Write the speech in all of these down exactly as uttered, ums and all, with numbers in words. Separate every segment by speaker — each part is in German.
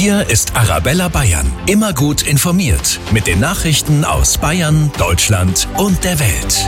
Speaker 1: Hier ist Arabella Bayern. Immer gut informiert mit den Nachrichten aus Bayern, Deutschland und der Welt.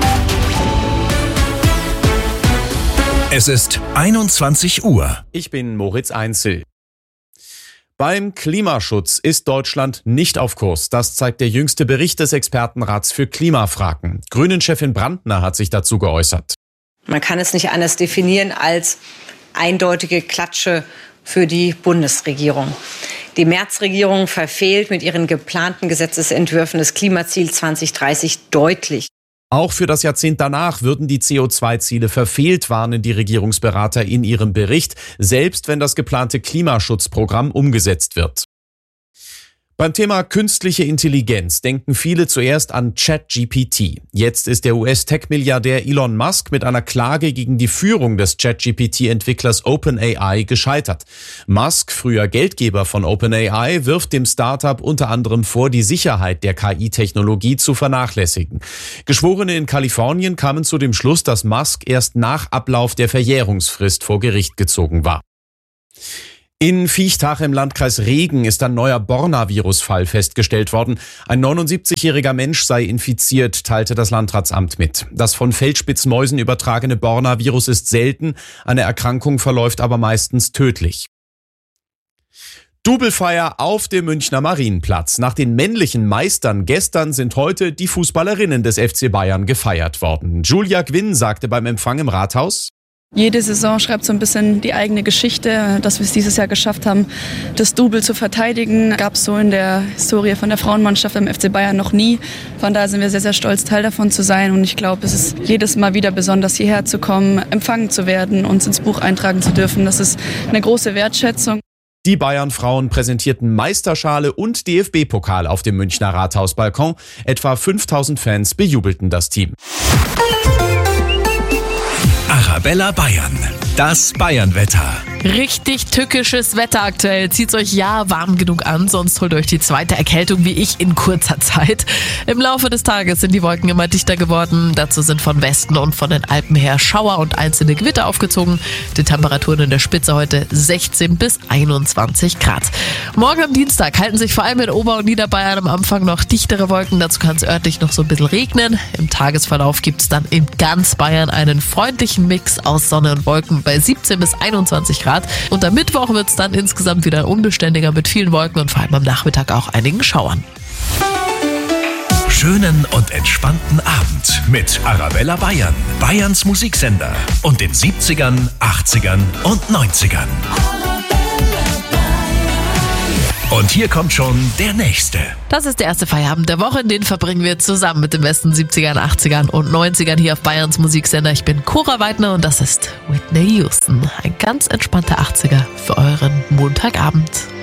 Speaker 1: Es ist einundzwanzig Uhr.
Speaker 2: Ich bin Moritz Einzel. Beim Klimaschutz ist Deutschland nicht auf Kurs. Das zeigt der jüngste Bericht des Expertenrats für Klimafragen. Grünen-Chefin Brandner hat sich dazu geäußert.
Speaker 3: Man kann es nicht anders definieren als eindeutige Klatsche für die Bundesregierung. Die Merz-Regierung verfehlt mit ihren geplanten Gesetzesentwürfen das Klimaziel zwanzig dreißig deutlich.
Speaker 2: Auch für das Jahrzehnt danach würden die C O zwei Ziele verfehlt, warnen die Regierungsberater in ihrem Bericht, selbst wenn das geplante Klimaschutzprogramm umgesetzt wird. Beim Thema künstliche Intelligenz denken viele zuerst an ChatGPT. Jetzt ist der U S-Tech-Milliardär Elon Musk mit einer Klage gegen die Führung des ChatGPT-Entwicklers OpenAI gescheitert. Musk, früher Geldgeber von OpenAI, wirft dem Startup unter anderem vor, die Sicherheit der K I-Technologie zu vernachlässigen. Geschworene in Kalifornien kamen zu dem Schluss, dass Musk erst nach Ablauf der Verjährungsfrist vor Gericht gezogen war. In Viechtach im Landkreis Regen ist ein neuer Borna-Virus-Fall festgestellt worden. Ein neunundsiebzigjähriger Mensch sei infiziert, teilte das Landratsamt mit. Das von Feldspitzmäusen übertragene Borna-Virus ist selten, eine Erkrankung verläuft aber meistens tödlich. Doublefeier auf dem Münchner Marienplatz. Nach den männlichen Meistern gestern sind heute die Fußballerinnen des F C Bayern gefeiert worden. Julia Gwynn sagte beim Empfang im Rathaus:
Speaker 4: Jede Saison schreibt so ein bisschen die eigene Geschichte. Dass wir es dieses Jahr geschafft haben, das Double zu verteidigen, gab es so in der Historie von der Frauenmannschaft im F C Bayern noch nie. Von daher sind wir sehr, sehr stolz, Teil davon zu sein. Und ich glaube, es ist jedes Mal wieder besonders, hierher zu kommen, empfangen zu werden, uns ins Buch eintragen zu dürfen. Das ist eine große Wertschätzung.
Speaker 2: Die Bayern-Frauen präsentierten Meisterschale und D F B-Pokal auf dem Münchner Rathausbalkon. Etwa fünftausend Fans bejubelten das Team.
Speaker 1: Arabella Bayern, das Bayern-Wetter.
Speaker 5: Richtig tückisches Wetter aktuell. Zieht's euch ja warm genug an, sonst holt euch die zweite Erkältung wie ich in kurzer Zeit. Im Laufe des Tages sind die Wolken immer dichter geworden. Dazu sind von Westen und von den Alpen her Schauer und einzelne Gewitter aufgezogen. Die Temperaturen in der Spitze heute sechzehn bis einundzwanzig Grad. Morgen am Dienstag halten sich vor allem in Ober- und Niederbayern am Anfang noch dichtere Wolken. Dazu kann es örtlich noch so ein bisschen regnen. Im Tagesverlauf gibt's dann in ganz Bayern einen freundlichen Mix aus Sonne und Wolken bei siebzehn bis einundzwanzig Grad. Und am Mittwoch wird es dann insgesamt wieder unbeständiger mit vielen Wolken und vor allem am Nachmittag auch einigen Schauern.
Speaker 1: Schönen und entspannten Abend mit Arabella Bayern, Bayerns Musiksender und den siebzigern, achtzigern und neunzigern. Und hier kommt schon der nächste.
Speaker 5: Das ist der erste Feierabend der Woche, den verbringen wir zusammen mit den besten siebzigern, achtzigern und neunzigern hier auf Bayerns Musiksender. Ich bin Cora Weidner und das ist Whitney Houston. Ein ganz entspannter achtziger für euren Montagabend.